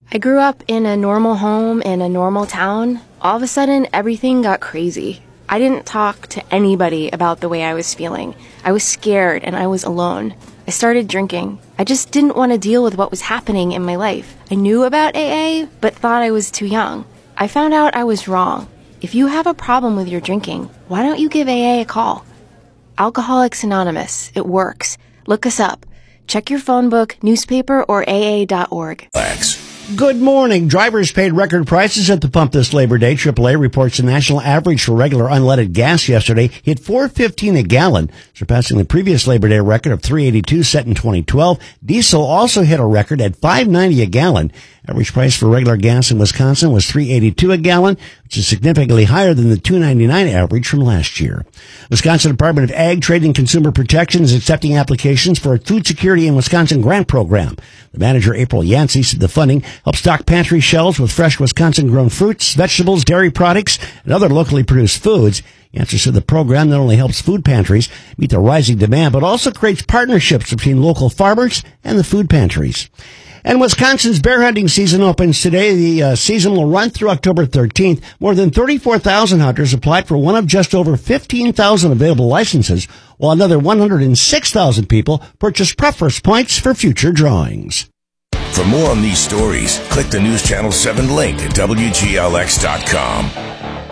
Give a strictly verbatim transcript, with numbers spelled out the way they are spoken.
I grew up in a normal home in a normal town. All of a sudden, everything got crazy. I didn't talk to anybody about the way I was feeling. I was scared and I was alone. I started drinking. I just didn't want to deal with what was happening in my life. I knew about A A, but thought I was too young. I found out I was wrong. If you have a problem with your drinking, why don't you give A A a call? Alcoholics Anonymous. It works. Look us up. Check your phone book, newspaper, or A A dot org. Good morning. Drivers paid record prices at the pump this Labor Day. triple A reports the national average for regular unleaded gas yesterday hit four fifteen a gallon, surpassing the previous Labor Day record of three eighty-two set in twenty twelve. Diesel also hit a record at five ninety a gallon. Average price for regular gas in Wisconsin was three eighty-two a gallon, which is significantly higher than the two ninety-nine average from last year. Wisconsin Department of Ag, Trade and Consumer Protection is accepting applications for a Food Security in Wisconsin grant program. The manager, April Yancey, said the funding helps stock pantry shelves with fresh Wisconsin-grown fruits, vegetables, dairy products, and other locally produced foods. Yancey said the program not only helps food pantries meet the rising demand, but also creates partnerships between local farmers and the food pantries. And Wisconsin's bear hunting season opens today. The uh, season will run through October thirteenth. More than thirty-four thousand hunters applied for one of just over fifteen thousand available licenses, while another one hundred six thousand people purchased preference points for future drawings. For more on these stories, click the News Channel seven link at W G L X dot com.